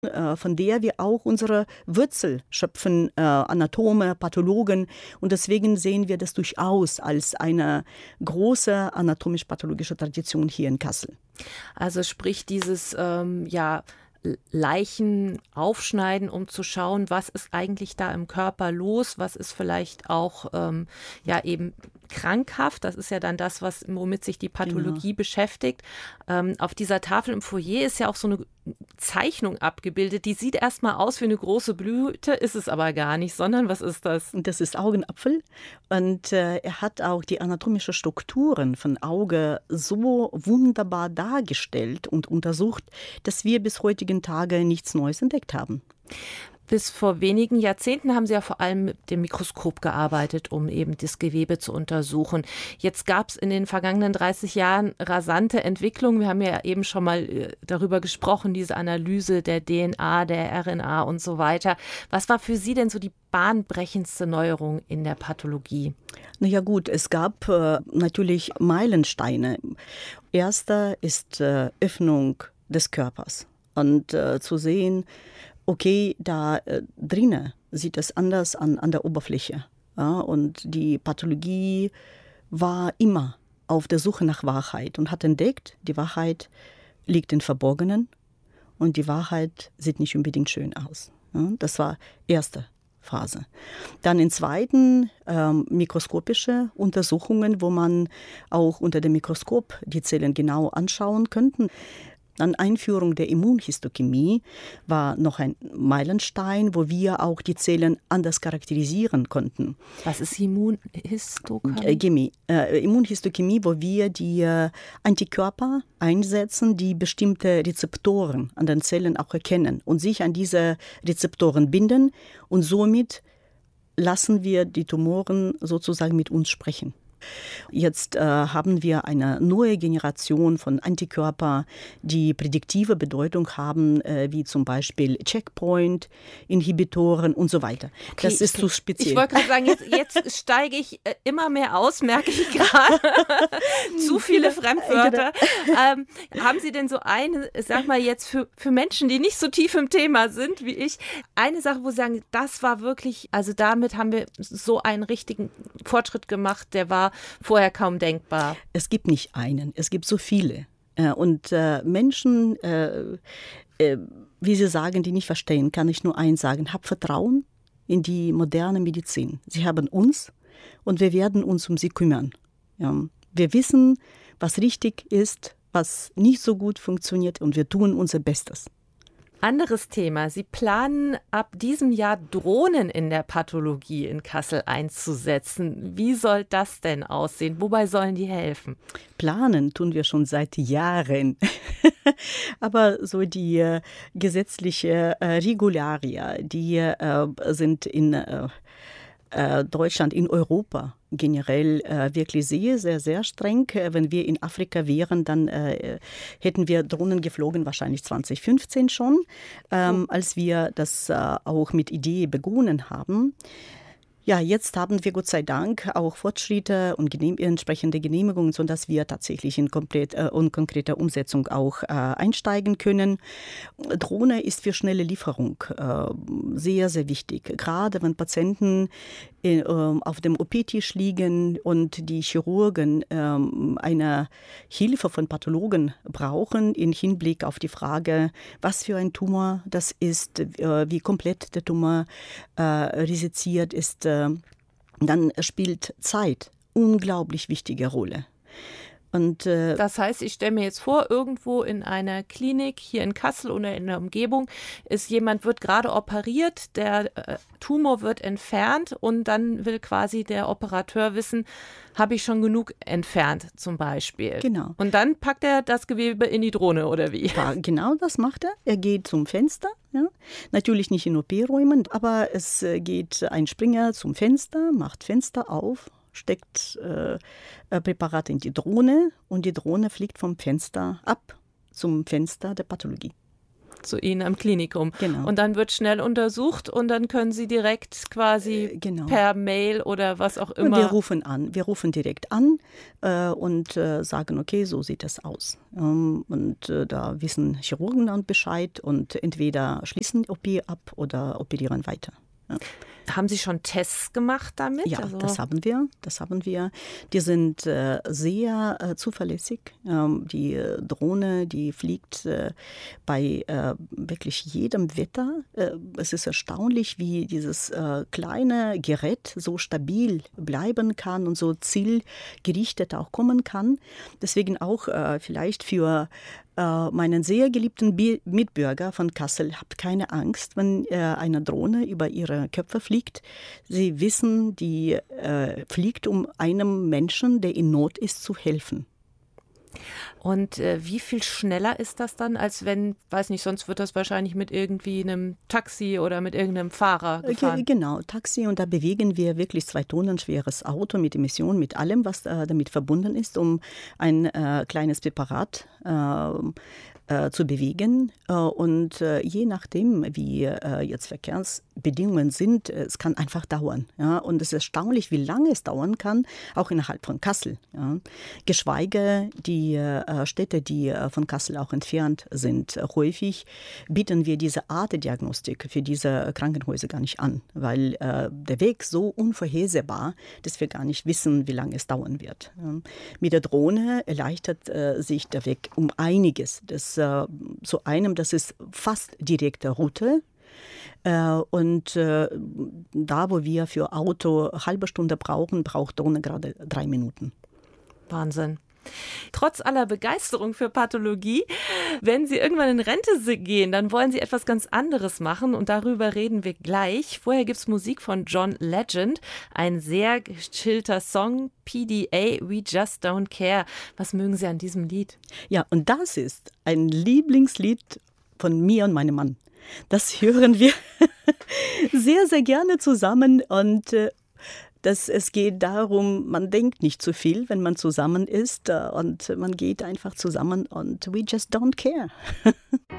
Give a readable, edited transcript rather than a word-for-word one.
von der wir auch unsere Wurzel schöpfen, Anatome, Pathologen. Und deswegen sehen wir das durchaus als eine große anatomisch-pathologische Tradition hier in Kassel. Also sprich dieses Leichen aufschneiden, um zu schauen, was ist eigentlich da im Körper los, was ist vielleicht auch eben krankhaft. Das ist ja dann das, womit sich die Pathologie beschäftigt. Auf dieser Tafel im Foyer ist ja auch so eine Zeichnung abgebildet. Die sieht erstmal aus wie eine große Blüte, ist es aber gar nicht, sondern was ist das? Das ist Augenapfel und er hat auch die anatomischen Strukturen von Auge so wunderbar dargestellt und untersucht, dass wir bis heutigen Tage nichts Neues entdeckt haben. Bis vor wenigen Jahrzehnten haben Sie ja vor allem mit dem Mikroskop gearbeitet, um eben das Gewebe zu untersuchen. Jetzt gab es in den vergangenen 30 Jahren rasante Entwicklungen. Wir haben ja eben schon mal darüber gesprochen, diese Analyse der DNA, der RNA und so weiter. Was war für Sie denn so die bahnbrechendste Neuerung in der Pathologie? Na ja gut, es gab natürlich Meilensteine. Erster ist Öffnung des Körpers und zu sehen, okay, da drinnen sieht es anders an der Oberfläche. Ja, und die Pathologie war immer auf der Suche nach Wahrheit und hat entdeckt, die Wahrheit liegt im Verborgenen und die Wahrheit sieht nicht unbedingt schön aus. Ja, das war erste Phase. Dann in zweiten mikroskopische Untersuchungen, wo man auch unter dem Mikroskop die Zellen genau anschauen könnte. Dann Einführung der Immunhistochemie war noch ein Meilenstein, wo wir auch die Zellen anders charakterisieren konnten. Was ist Immunhistochemie? Immunhistochemie, wo wir die Antikörper einsetzen, die bestimmte Rezeptoren an den Zellen auch erkennen und sich an diese Rezeptoren binden und somit lassen wir die Tumoren sozusagen mit uns sprechen. Jetzt haben wir eine neue Generation von Antikörper, die prädiktive Bedeutung haben, wie zum Beispiel Checkpoint-Inhibitoren und so weiter. Okay, das ist zu speziell. Ich wollte gerade sagen, jetzt steige ich immer mehr aus, merke ich gerade. Zu viele Fremdwörter. Haben Sie denn so eine, sag mal jetzt für Menschen, die nicht so tief im Thema sind wie ich, eine Sache, wo Sie sagen, das war wirklich, also damit haben wir so einen richtigen Fortschritt gemacht, der war vorher kaum denkbar. Es gibt nicht einen, es gibt so viele. Und Menschen, wie Sie sagen, die nicht verstehen, kann ich nur eins sagen: Hab Vertrauen in die moderne Medizin. Sie haben uns und wir werden uns um sie kümmern. Ja. Wir wissen, was richtig ist, was nicht so gut funktioniert und wir tun unser Bestes. Anderes Thema. Sie planen ab diesem Jahr Drohnen in der Pathologie in Kassel einzusetzen. Wie soll das denn aussehen? Wobei sollen die helfen? Planen tun wir schon seit Jahren. Aber so die gesetzliche Regularien, die sind in Deutschland, in Europa generell wirklich sehr, sehr, sehr streng. Wenn wir in Afrika wären, dann hätten wir Drohnen geflogen, wahrscheinlich 2015 schon, als wir das auch mit Idee begonnen haben. Ja, jetzt haben wir Gott sei Dank auch Fortschritte und entsprechende Genehmigungen, sodass wir tatsächlich in konkreter Umsetzung auch einsteigen können. Drohne ist für schnelle Lieferung sehr, sehr wichtig. Gerade wenn Patienten auf dem OP-Tisch liegen und die Chirurgen eine Hilfe von Pathologen brauchen im Hinblick auf die Frage, was für ein Tumor das ist, wie komplett der Tumor reseziert ist, dann spielt Zeit unglaublich wichtige Rolle. Und, das heißt, ich stelle mir jetzt vor, irgendwo in einer Klinik hier in Kassel oder in der Umgebung wird gerade operiert, der Tumor wird entfernt und dann will quasi der Operateur wissen, habe ich schon genug entfernt zum Beispiel. Genau. Und dann packt er das Gewebe in die Drohne oder wie? Ja, genau das macht er. Er geht zum Fenster, ja. Natürlich nicht in OP-Räumen, aber es geht ein Springer zum Fenster, macht Fenster auf, steckt Präparat in die Drohne und die Drohne fliegt vom Fenster ab zum Fenster der Pathologie. zu Ihnen am Klinikum. Genau. Und dann wird schnell untersucht und dann können Sie direkt quasi per Mail oder was auch immer. Wir rufen direkt an und sagen, okay, so sieht das aus. Und da wissen Chirurgen dann Bescheid und entweder schließen die OP ab oder operieren weiter. Ja. Haben Sie schon Tests gemacht damit? Ja, das haben wir. Die sind sehr zuverlässig. Die Drohne, die fliegt bei wirklich jedem Wetter. Es ist erstaunlich, wie dieses kleine Gerät so stabil bleiben kann und so zielgerichtet auch kommen kann. Deswegen auch vielleicht für meinen sehr geliebten Mitbürger von Kassel, habt keine Angst, wenn eine Drohne über ihre Köpfe fliegt. Sie wissen, die fliegt, um einem Menschen, der in Not ist, zu helfen. Und wie viel schneller ist das dann, als wenn, weiß nicht, sonst wird das wahrscheinlich mit irgendwie einem Taxi oder mit irgendeinem Fahrer gefahren? Genau, Taxi, und da bewegen wir wirklich 2 Tonnen schweres Auto mit Emissionen, mit allem, was damit verbunden ist, um ein kleines Präparat zu bewegen. Und je nachdem, wie jetzt Verkehrsbedingungen sind, es kann einfach dauern. Ja? Und es ist erstaunlich, wie lange es dauern kann, auch innerhalb von Kassel. Ja? Geschweige die Städte, die von Kassel auch entfernt sind. Häufig bieten wir diese Art der Diagnostik für diese Krankenhäuser gar nicht an, weil der Weg so unvorhersehbar, dass wir gar nicht wissen, wie lange es dauern wird. Ja? Mit der Drohne erleichtert sich der Weg um einiges. Das ist fast direkte Route. Und da, wo wir für Auto eine halbe Stunde brauchen, braucht Drohne gerade 3 Minuten. Wahnsinn. Trotz aller Begeisterung für Pathologie, wenn Sie irgendwann in Rente gehen, dann wollen Sie etwas ganz anderes machen und darüber reden wir gleich. Vorher gibt es Musik von John Legend, ein sehr gechillter Song, PDA, We Just Don't Care. Was mögen Sie an diesem Lied? Ja, und das ist ein Lieblingslied von mir und meinem Mann. Das hören wir sehr, sehr gerne zusammen und es geht darum, man denkt nicht zu viel, wenn man zusammen ist und man geht einfach zusammen und we just don't care.